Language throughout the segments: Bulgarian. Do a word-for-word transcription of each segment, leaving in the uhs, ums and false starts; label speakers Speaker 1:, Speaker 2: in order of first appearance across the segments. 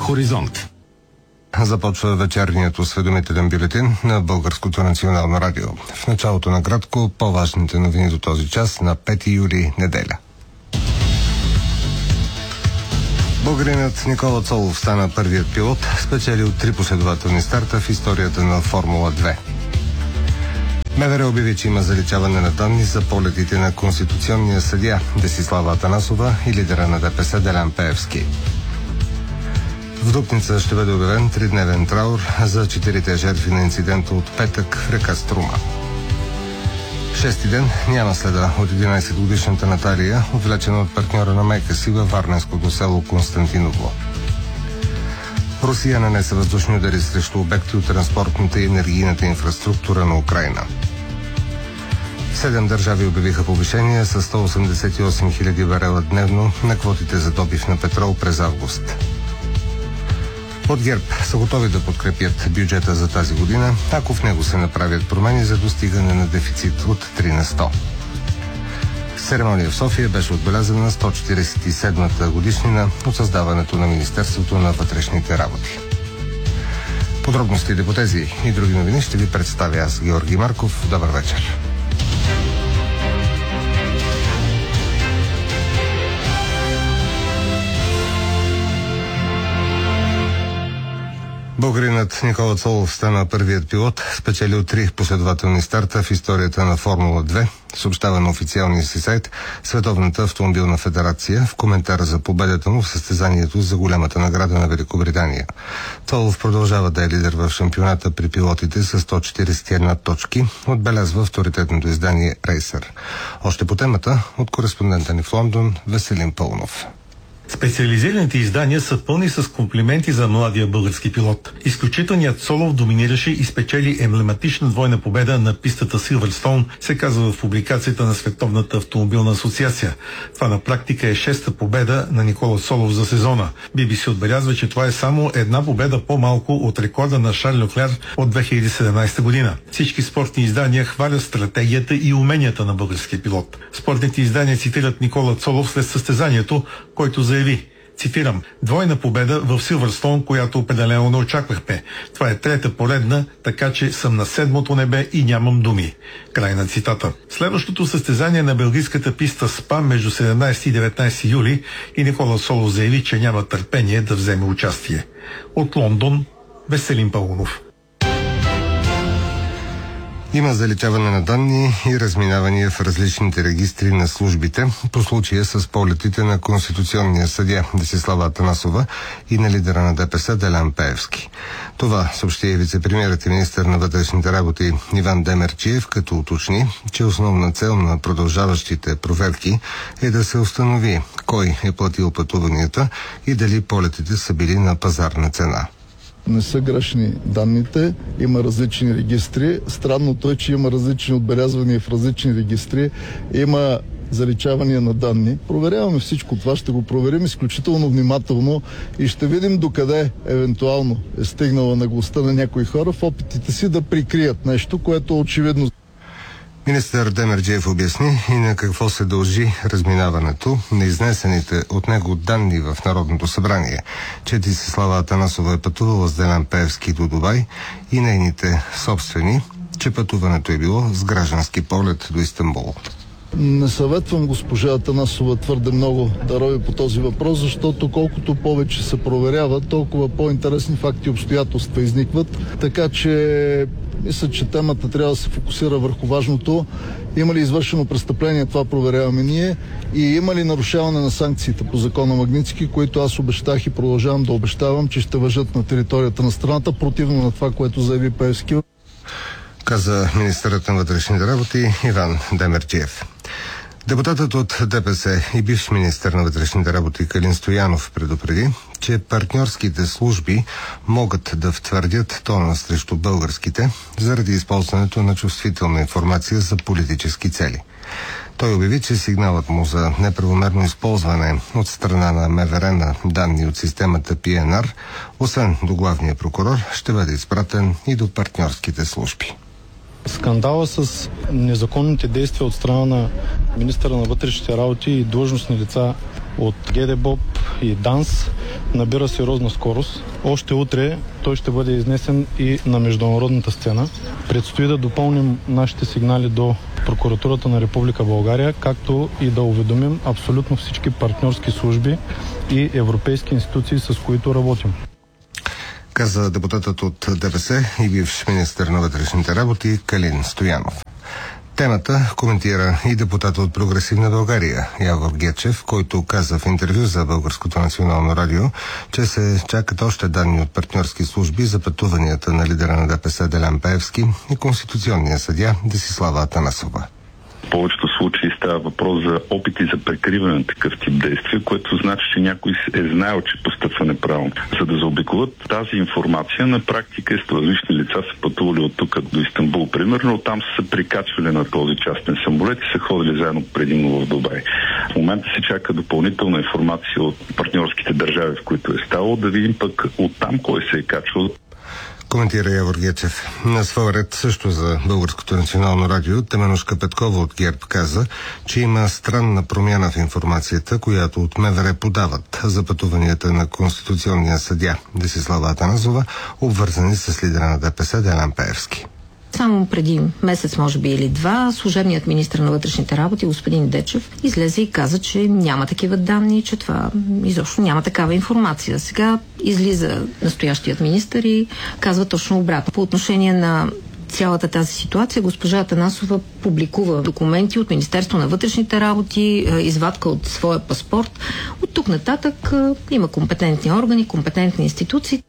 Speaker 1: Хоризонт.
Speaker 2: Започва вечерният осведомителен бюлетин на Българското национално радио. В началото на кратко по-важните новини до този час на пети юли, неделя. Българинът Никола Цолов стана първият пилот, спечелил три последователни старта в историята на Формула две. МВР обяви, че има заличаване на данни за полетите на конституционния съдия Десислава Атанасова и лидера на ДПС Делян Пеевски. В Дупница ще бъде обявен тридневен траур за четирите жертви на инцидента от петък в река Струма. Шести ден няма следа от единайсетгодишната Наталия, отвлечена от партньора на майка си във варненското село Константиново. Русия нанесе въздушни удари срещу обекти от транспортната и енергийната инфраструктура на Украйна. Седем държави обявиха повишение с сто осемдесет и осем хиляди барела дневно на квотите за добив на петрол през август. От ГЕРБ са готови да подкрепят бюджета за тази година, ако в него се направят промени за достигане на дефицит от три на сто. Церемония в София беше отбелязана на сто четирийсет и седмата годишнина от създаването на Министерството на вътрешните работи. Подробностите по тези и други новини ще ви представя аз, Георги Марков. Добър вечер. Българинът Никола Цолов стана първият пилот, спечелил три последователни старта в историята на Формула две, съобщава на официалния си сайт Световната автомобилна федерация в коментара за победата му в състезанието за голямата награда на Великобритания. Цолов продължава да е лидер в шампионата при пилотите с сто четирийсет и една точки, отбелязва авторитетното издание Рейсър. Още по темата от кореспондента ни в Лондон Веселин Пълнов.
Speaker 3: Специализираните издания са пълни с комплименти за младия български пилот. Изключителният Цолов доминираше и спечели емблематична двойна победа на пистата Силвърстоун, се казва в публикацията на Световната автомобилна асоциация. Това на практика е шеста победа на Никола Цолов за сезона. Би би си отбелязва, че това е само една победа по-малко от рекорда на Шарл Леклер от две хиляди и седемнайсета година. Всички спортни издания хвалят стратегията и уменията на българския пилот. Спортните издания цитират Никола Цолов след състезанието, който заяви, цитирам, двойна победа в Силвърстоун, която определено не очаквахме. Това е трета поредна, така че съм на седмото небе и нямам думи. Край на цитата. Следващото състезание на белгийската писта СПА между седемнайсети и деветнайсети юли и Никола Цолов заяви, че няма търпение да вземе участие. От Лондон, Веселин Пълнов.
Speaker 2: Има заличаване на данни и разминавания в различните регистри на службите по случая с полетите на конституционния съдия Десислава Атанасова и на лидера на ДПС Делян Пеевски. Това съобщи и вице-премиерът и министър на вътрешните работи Иван Демерджиев, като уточни, че основна цел на продължаващите проверки е да се установи кой е платил пътуванията и дали полетите са били на пазарна цена.
Speaker 4: Не са грешни данните, има различни регистри. Странното е, че има различни отбелязвания в различни регистри, има заличавания на данни. Проверяваме всичко това, ще го проверим изключително внимателно и ще видим докъде евентуално е стигнала наглостта на някои хора в опитите си да прикрият нещо, което е очевидно.
Speaker 2: Министър Демерджиев обясни и на какво се дължи разминаването на изнесените от него данни в Народното събрание, че Десислава Атанасова е пътувала с Делян Пеевски до Дубай и нейните собствени, че пътуването е било с граждански полет до Истанбул.
Speaker 4: Не съветвам госпожа Атанасова твърде много да рови по този въпрос, защото колкото повече се проверява, толкова по-интересни факти и обстоятелства изникват. Така че мисля, че темата трябва да се фокусира върху важното. Има ли извършено престъпление, това проверяваме ние, и има ли нарушаване на санкциите по закона Магнитски, които аз обещах и продължавам да обещавам, че ще важат на територията на страната, противно на това, което заяви Пеевски.
Speaker 2: Каза министърът на вътрешните работи Иван Демерджиев. Депутатът от ДПС и бивш министър на вътрешните работи Калин Стоянов предупреди, че партньорските служби могат да втвърдят тона срещу българските заради използването на чувствителна информация за политически цели. Той обяви, че сигналът му за неправомерно използване от страна на МВР на данни от системата Пи Ен Ар, освен до главния прокурор, ще бъде изпратен и до партньорските служби.
Speaker 5: Скандала с незаконните действия от страна на министъра на вътрешните работи и длъжностни лица от ГДБОП и ДАНС набира сериозна скорост. Още утре той ще бъде изнесен и на международната сцена. Предстои да допълним нашите сигнали до Прокуратурата на Република България, както и да уведомим абсолютно всички партньорски служби и европейски институции, с които работим.
Speaker 2: Каза депутатът от ДПС и бивш министър на вътрешните работи Калин Стоянов. Темата коментира и депутата от Прогресивна България Явор Гечев, който каза в интервю за Българското национално радио, че се чакат още данни от партньорски служби за пътуванията на лидера на ДПС Делян Пеевски и конституционния съдия Десислава Атанасова.
Speaker 1: В повечето случаи става въпрос за опити за прикриване на такъв тип действия, което значи, че някой е знаел, че постъпва неправилно. За да заобиколят тази информация, на практика различни лица са пътували от тук до Истанбул, примерно, оттам са се прикачвали на този частен самолет и са ходили заедно предимно в Дубай. В момента се чака допълнителна информация от партньорските държави, в които е ставало, да видим пък оттам кой се е качвал.
Speaker 2: Коментира Явор Гечев. На своя ред също за Българското национално радио Теменушка Петкова от ГЕРБ каза, че има странна промяна в информацията, която от МВР подават за пътуванията на конституционния съдия Десислава Атанасова, обвързани с лидера на ДПС Делян Пеевски.
Speaker 6: Само преди месец, може би или два, служебният министър на вътрешните работи, господин Дечев, излезе и каза, че няма такива данни, че това изобщо няма такава информация. Сега излиза настоящият министър и казва точно обратно. По отношение на цялата тази ситуация, госпожа Атанасова публикува документи от Министерство на вътрешните работи, извадка от своя паспорт. От тук нататък има компетентни органи, компетентни институции.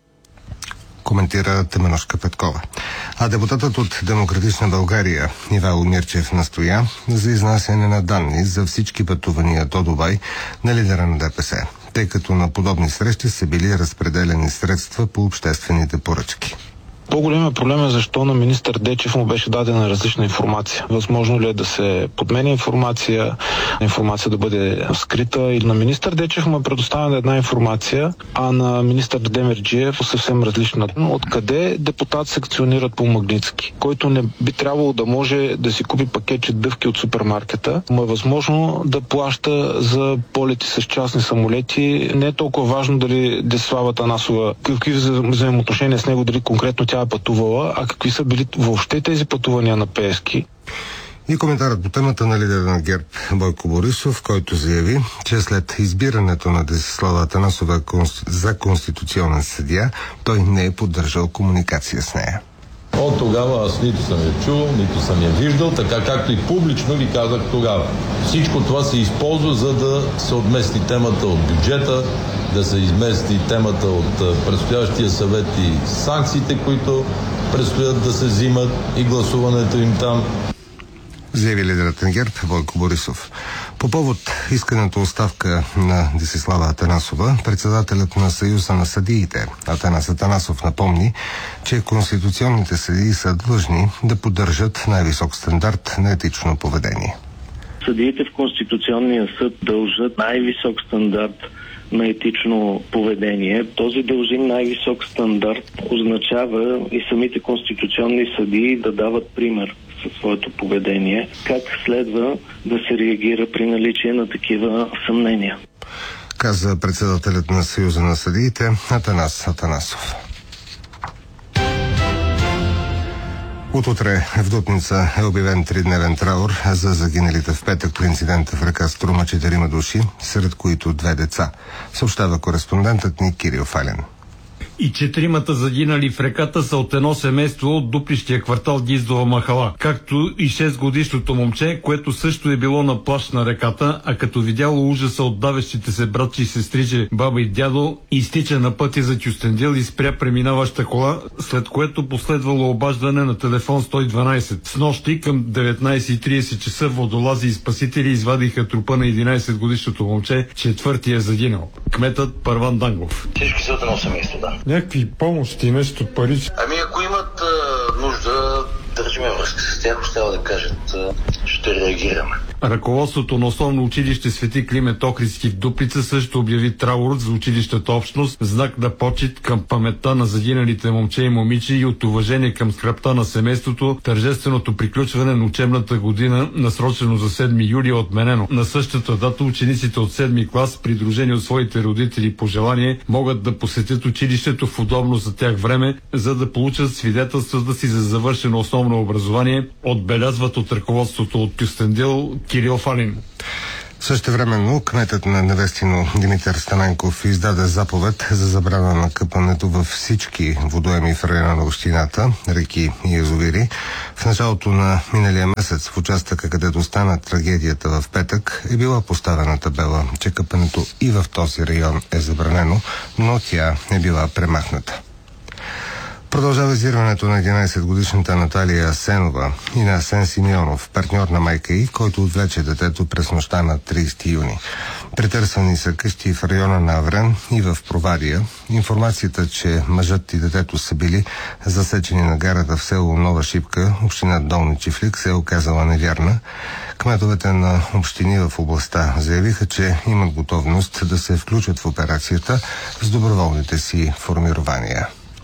Speaker 2: Коментира Теменушка Петкова. А депутатът от Демократична България Ивайло Мирчев настоя за изнасяне на данни за всички пътувания до Дубай на лидера на ДПС, тъй като на подобни срещи са били разпределени средства по обществените поръчки.
Speaker 7: По-големият проблем е защо на министър Дечев му беше дадена различна информация. Възможно ли е да се подменя информация, информация да бъде скрита, или на министър Дечев му е предоставена една информация, а на министър Демерджиев съвсем различна. Откъде депутат секционират по Магнитски, който не би трябвало да може да си купи пакетче дъвки от супермаркета, му е възможно да плаща за полети с частни самолети. Не е толкова важно дали Десислава Атанасова, какви взаимоотношения с него, дали конкретно тя е пътувала, а какви са били въобще тези пътувания на Пеевски.
Speaker 2: И коментарът по темата на лидера на ГЕРБ Бойко Борисов, който заяви, че след избирането на Десислава Атанасова за конституционен съдия, той не е поддържал комуникация с нея.
Speaker 8: От тогава аз нито съм я чул, нито съм я виждал, така както и публично ви казах тогава. Всичко това се използва, за да се отмести темата от бюджета, да се измести темата от предстоящия съвет и санкциите, които предстоят да се взимат, и гласуването им там.
Speaker 2: Заяви лидерът на ГЕРБ Бойко Борисов. По повод исканата оставка на Десислава Атанасова, председателят на Съюза на съдиите Атанас Атанасов напомни, че конституционните съдии са длъжни да поддържат най-висок стандарт на етично поведение.
Speaker 9: Съдиите в Конституционния съд дължат най-висок стандарт на етично поведение. Този дължим най-висок стандарт означава и самите конституционни съдии да дават пример със своето поведение, как следва да се реагира при наличие на такива съмнения.
Speaker 2: Каза председателят на Съюза на съдиите Атанас Атанасов. От утре в Дупница е обявен тридневен траур за загиналите в петък при инцидента в река Струма четирима души, сред които две деца, съобщава кореспондентът ни Кирил Фален.
Speaker 10: И четиримата загинали в реката са от едно семейство от дуплищия квартал Гиздова махала, както и шестгодишното момче, което също е било на плаж на реката, а като видяло ужаса от давещите се братчи и сестриче, баба и дядо, изтича на пътя за Кюстендил и спря преминаваща кола, след което последвало обаждане на телефон сто и дванайсет. С нощи към деветнайсет и трийсет часа водолази и спасители извадиха трупа на единайсетгодишното момче, четвъртия е загинал. Кметът Първан Дангов.
Speaker 11: Всички са от едно семейство, да.
Speaker 10: Някакви помощи, нещо пари.
Speaker 11: Ами ако имат а, нужда, държиме връзка с тях, ще да кажат, а, ще реагираме.
Speaker 10: Ръководството на основно училище Свети Климент Охридски в Дупница също обяви траур за училищата общност, знак на почит към паметта на загиналите момче и момиче и от уважение към скръбта на семейството. Тържественото приключване на учебната година, насрочено за седми юли, е отменено. На същата дата учениците от седми клас, придружени от своите родители по желание, могат да посетят училището в удобно за тях време, за да получат свидетелствата си за завършено основно образование, отбелязват от ръководството от Кюстендил Кирил Фалин.
Speaker 2: Същевременно кметът на Невестино Димитър Стаменков издаде заповед за забрана на къпането във всички водоеми в района на общината, реки и язовири. В началото на миналия месец в участъка, където стана трагедията в петък, е била поставена табела, че къпането и в този район е забранено, но тя е била премахната. Продължава издирването на единайсетгодишната Наталия Асенова и на Асен Симеонов, партньор на майка й, който отвлече детето през нощта на трийсети юни. Претърсвани са къщи в района на Аврен и в Провадия. Информацията, че мъжът и детето са били засечени на гарата в село Нова Шипка, община Долни Чифлик, се е оказала невярна. Кметовете на общини в областта заявиха, че имат готовност да се включат в операцията с доброволните си формирования.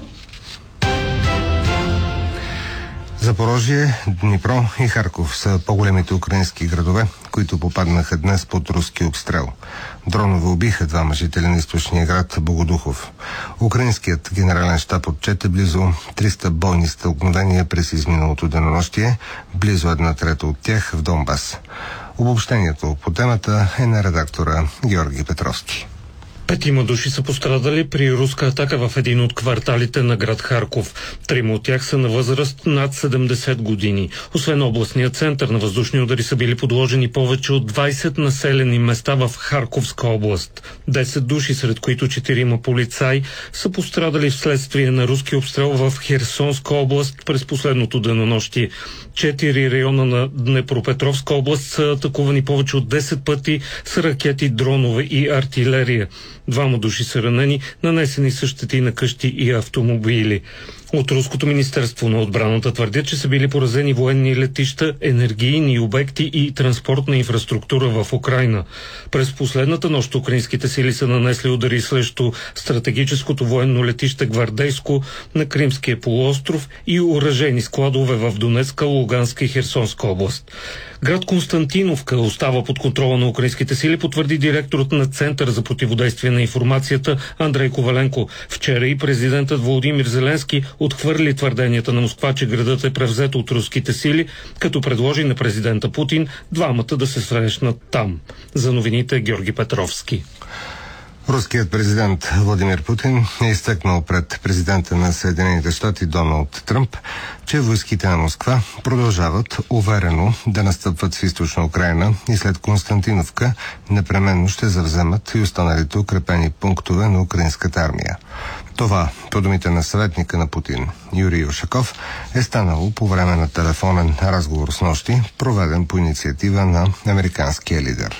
Speaker 2: Запорожие, Днипро и Харков са по-големите украински градове, които попаднаха днес под руски обстрел. Дронове убиха двама жители на източния град Богодухов. Украинският генерален щаб отчете близо триста бойни стълкновения през изминалото денонощие, близо една трета от тях в Донбас. Обобщението по темата е на редактора Георги Петровски.
Speaker 12: Петима души са пострадали при руска атака в един от кварталите на град Харков. Трима от тях са на възраст над седемдесет години. Освен областния център, на въздушни удари са били подложени повече от двайсет населени места в Харковска област. десет души, сред които четирима полицаи, са пострадали вследствие на руски обстрел в Херсонска област през последното денонощие. Четири района на Днепропетровска област са атакувани повече от десет пъти с ракети, дронове и артилерия. Двама души са ранени, нанесени са щети на къщи и автомобили. От Руското министерство на отбраната твърдят, че са били поразени военни летища, енергийни обекти и транспортна инфраструктура в Украйна. През последната нощ украинските сили са нанесли удари срещу стратегическото военно летище Гвардейско на Кримския полуостров и оръжейни складове в Донецка, Луганска и Херсонска област. Град Константиновка остава под контрола на украинските сили, потвърди директорът на Център за противодействие на информацията Андрей Коваленко. Вчера и президентът Володимир Зеленски отхвърли твърденията на Москва, че градът е превзет от руските сили, като предложи на президента Путин двамата да се срещнат там. За новините Георги Петровски.
Speaker 2: Руският президент Владимир Путин е изтъкнал пред президента на Съединените щати Доналд Тръмп, че войските на Москва продължават уверено да настъпват в източна Украйна и след Константиновка непременно ще завземат и останалите укрепени пунктове на украинската армия. Това, по думите на съветника на Путин Юрий Ушаков, е станало по време на телефонен разговор с нощи, проведен по инициатива на американския лидер.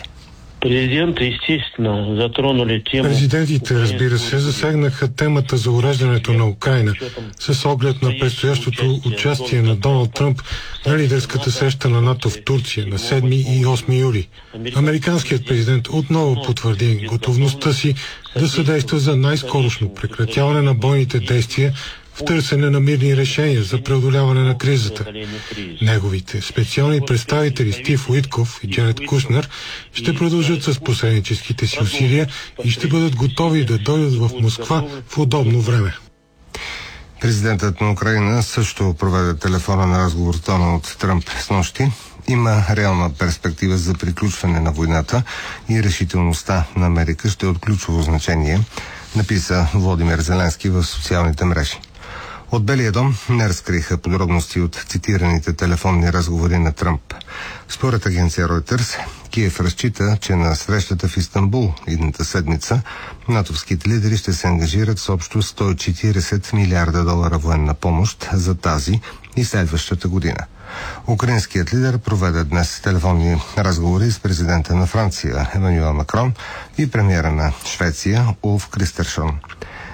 Speaker 13: Президентите, разбира се, засегнаха темата за уреждането на Украйна с оглед на предстоящото участие на Доналд Тръмп на лидерската среща на НАТО в Турция на седми и осми юли. Американският президент отново потвърди готовността си да съдейства за най-скорошно прекратяване на бойните действия в търсене на мирни решения за преодоляване на кризата. Неговите специални представители Стив Уитков и Джаред Кушнер ще продължат с посредническите си усилия и ще бъдат готови да дойдат в Москва в удобно време.
Speaker 2: Президентът на Украйна също проведе телефонен разговор с Доналд Тръмп с нощи. Има реална перспектива за приключване на войната и решителността на Америка ще е от ключово значение, написа Володимир Зеленски в социалните мрежи. От Белия дом не разкриха подробности от цитираните телефонни разговори на Тръмп. Според агенция Reuters, Киев разчита, че на срещата в Истанбул идната седмица натовските лидери ще се ангажират с общо сто и четирийсет милиарда долара военна помощ за тази и следващата година. Украинският лидер проведе днес телефонни разговори с президента на Франция Емануел Макрон и премиера на Швеция Улф Кристерсон.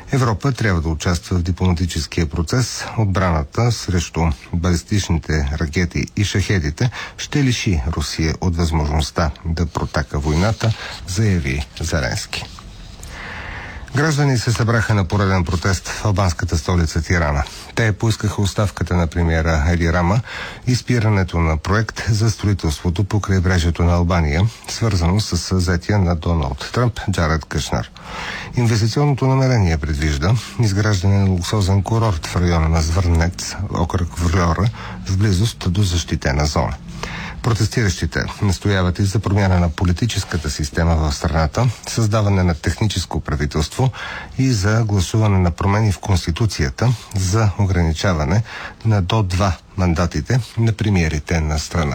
Speaker 2: Европа трябва да участва в дипломатическия процес. Отбраната срещу балистичните ракети и шахедите ще лиши Русия от възможността да протака войната, заяви Зеленски. Граждани се събраха на пореден протест в албанската столица Тирана. Те поискаха оставката на премиера Еди Рама и спирането на проект за строителството по крайбрежието на Албания, свързано с взетия на Доналд Тръмп Джаред Кушнер. Инвестиционното намерение предвижда изграждане на луксозен курорт в района на Звърнец, окръг Врьора, в близост до защитена зона. Протестиращите настояват и за промяна на политическата система в страната, създаване на техническо правителство и за гласуване на промени в Конституцията за ограничаване на до два мандатите на премиерите на страната.